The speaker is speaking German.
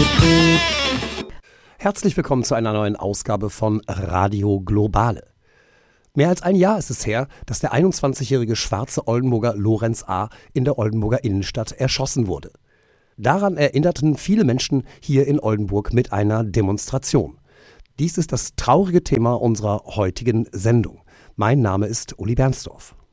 Herzlich willkommen zu einer neuen Ausgabe von Radio Globale. Mehr als ein Jahr ist es her, dass der 21-jährige schwarze Oldenburger Lorenz A. in der Oldenburger Innenstadt erschossen wurde. Daran erinnerten viele Menschen hier in Oldenburg mit einer Demonstration. Dies ist das traurige Thema unserer heutigen Sendung. Mein Name ist Uli Bernsdorf.